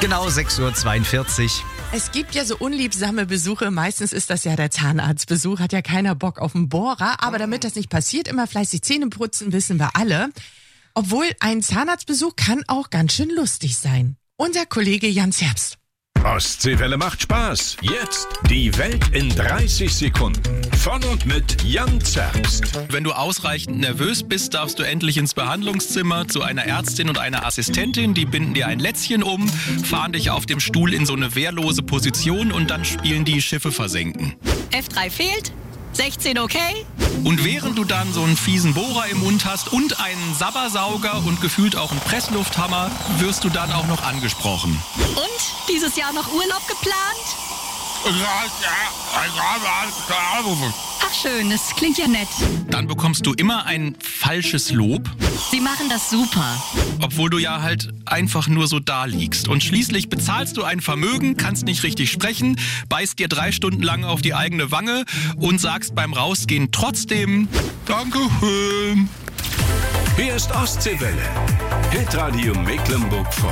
Genau, 6:42 Uhr. Es gibt ja so unliebsame Besuche. Meistens ist das ja der Zahnarztbesuch. Hat ja keiner Bock auf einen Bohrer. Aber damit das nicht passiert, immer fleißig Zähne putzen, wissen wir alle. Obwohl ein Zahnarztbesuch kann auch ganz schön lustig sein. Unser Kollege Jan Zerbst. Ostseewelle macht Spaß. Jetzt die Welt in 30 Sekunden. Von und mit Jan Zerbst. Wenn du ausreichend nervös bist, darfst du endlich ins Behandlungszimmer zu einer Ärztin und einer Assistentin. Die binden dir ein Lätzchen um, fahren dich auf dem Stuhl in so eine wehrlose Position und dann spielen die Schiffe versenken. F3 fehlt, 16 okay. Und während du dann so einen fiesen Bohrer im Mund hast und einen Sabbersauger und gefühlt auch einen Presslufthammer, wirst du dann auch noch angesprochen. Und dieses Jahr noch Urlaub geplant? Ach schön, das klingt ja nett. Dann bekommst du immer ein falsches Lob, Sie machen das super. obwohl du ja halt einfach nur so da liegst. Und schließlich bezahlst du ein Vermögen, kannst nicht richtig sprechen, beißt dir 3 Stunden lang auf die eigene Wange und sagst beim Rausgehen trotzdem Dankeschön. Hier ist Ostseewelle. Hitradio Mecklenburg-Vorpommern.